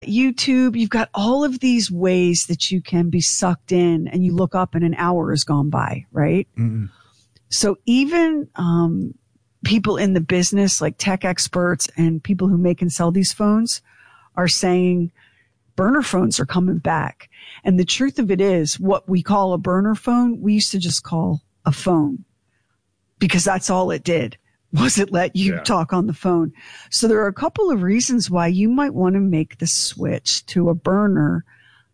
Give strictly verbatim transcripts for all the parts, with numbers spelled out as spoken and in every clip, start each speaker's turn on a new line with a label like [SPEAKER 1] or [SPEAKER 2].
[SPEAKER 1] YouTube. You've got all of these ways that you can be sucked in, and you look up and an hour has gone by, right? Mm-hmm. So even um, people in the business, like tech experts and people who make and sell these phones, are saying burner phones are coming back. And the truth of it is, what we call a burner phone, we used to just call a phone, because that's all it did, was it let you yeah. talk on the phone. So there are a couple of reasons why you might want to make the switch to a burner,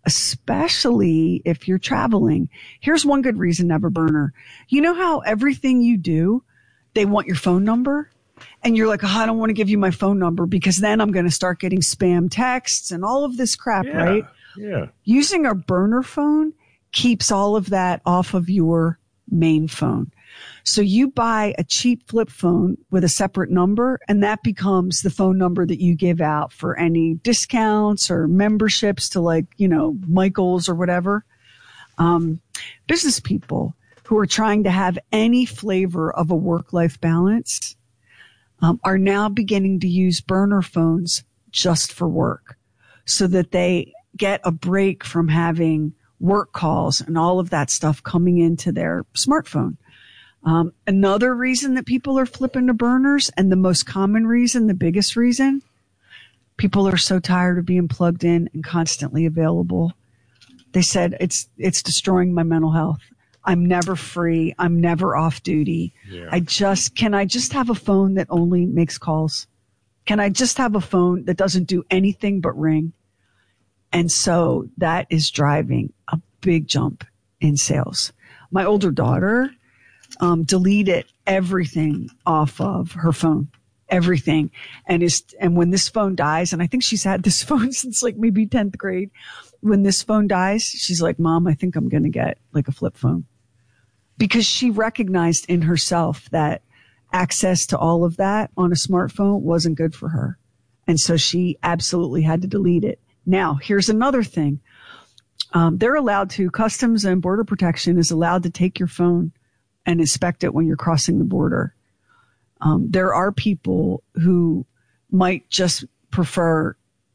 [SPEAKER 1] especially if you're traveling. Here's one good reason to have a burner. You know how everything you do, they want your phone number? And you're like, oh, I don't want to give you my phone number because then I'm going to start getting spam texts and all of this crap,
[SPEAKER 2] yeah.
[SPEAKER 1] right?
[SPEAKER 2] Yeah.
[SPEAKER 1] Using a burner phone keeps all of that off of your main phone. So you buy a cheap flip phone with a separate number, and that becomes the phone number that you give out for any discounts or memberships to, like, you know, Michael's or whatever. Um, business people who are trying to have any flavor of a work-life balance um, are now beginning to use burner phones just for work, so that they get a break from having work calls and all of that stuff coming into their smartphone. Um, another reason that people are flipping to burners, and the most common reason, the biggest reason, people are so tired of being plugged in and constantly available. They said, it's, it's destroying my mental health. I'm never free. I'm never off duty. Yeah. I just, can I just have a phone that only makes calls? Can I just have a phone that doesn't do anything but ring? And so that is driving a big jump in sales. My older daughter um, deleted everything off of her phone, everything. And is, and when this phone dies, and I think she's had this phone since like maybe tenth grade. When this phone dies, she's like, Mom, I think I'm going to get like a flip phone, because she recognized in herself that access to all of that on a smartphone wasn't good for her. And so she absolutely had to delete it. Now, here's another thing. Um, they're allowed to, Customs and Border Protection is allowed to take your phone and inspect it when you're crossing the border. Um, there are people who might just prefer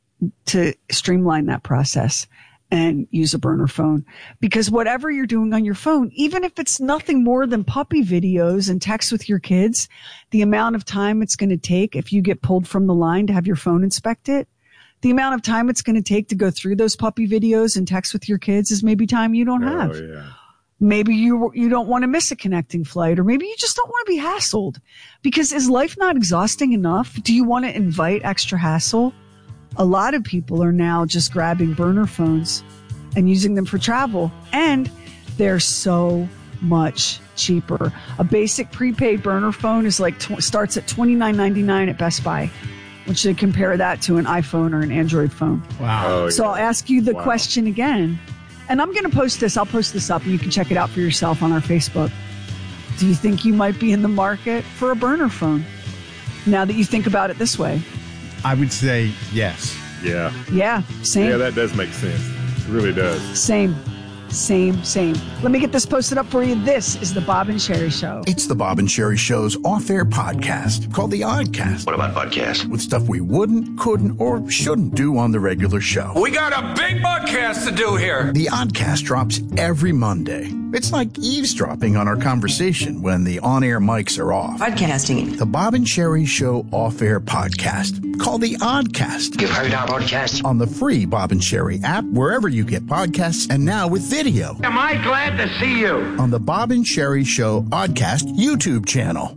[SPEAKER 1] to streamline that process and use a burner phone, because whatever you're doing on your phone, even if it's nothing more than puppy videos and text with your kids, the amount of time it's going to take if you get pulled from the line to have your phone inspected, the amount of time it's going to take to go through those puppy videos and text with your kids is maybe time you don't have.
[SPEAKER 2] Oh, yeah.
[SPEAKER 1] Maybe you you don't want to miss a connecting flight, or maybe you just don't want to be hassled. Because is life not exhausting enough? Do you want to invite extra hassle? A lot of people are now just grabbing burner phones and using them for travel, and they're so much cheaper. A basic prepaid burner phone is like tw- starts at twenty-nine ninety-nine at Best Buy. We should compare that to an iPhone or an Android phone.
[SPEAKER 2] Wow. Oh,
[SPEAKER 1] so
[SPEAKER 2] yeah.
[SPEAKER 1] I'll ask you the
[SPEAKER 2] wow.
[SPEAKER 1] question again. And I'm going to post this. I'll post this up and you can check it out for yourself on our Facebook. Do you think you might be in the market for a burner phone now that you think about it this way?
[SPEAKER 3] I would say yes.
[SPEAKER 2] Yeah.
[SPEAKER 1] Yeah, same.
[SPEAKER 2] Yeah, that does make sense. It really does.
[SPEAKER 1] Same. Same, same. Let me get this posted up for you. This is the Bob and Sherry Show.
[SPEAKER 4] It's the Bob and Sherry Show's off-air podcast called The Oddcast.
[SPEAKER 5] What about podcast?
[SPEAKER 4] With stuff we wouldn't, couldn't, or shouldn't do on the regular show.
[SPEAKER 5] We got a big podcast to do here.
[SPEAKER 4] The Oddcast drops every Monday. It's like eavesdropping on our conversation when the on-air mics are off.
[SPEAKER 6] Podcasting.
[SPEAKER 4] The Bob and Sherry Show off-air podcast called The Oddcast.
[SPEAKER 5] You've heard our podcast?
[SPEAKER 4] On the free Bob and Sherry app, wherever you get podcasts, and now with video.
[SPEAKER 5] Am I glad to see you?
[SPEAKER 4] On the Bob and Sherry Show Oddcast YouTube channel.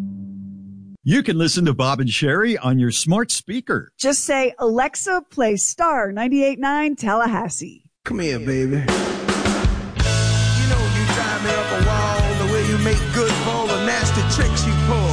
[SPEAKER 7] You can listen to Bob and Sherry on your smart speaker.
[SPEAKER 1] Just say, Alexa, play Star ninety-eight point nine Tallahassee.
[SPEAKER 8] Come here, baby. You know you drive me up a wall, the way you make good for all the nasty tricks you pull.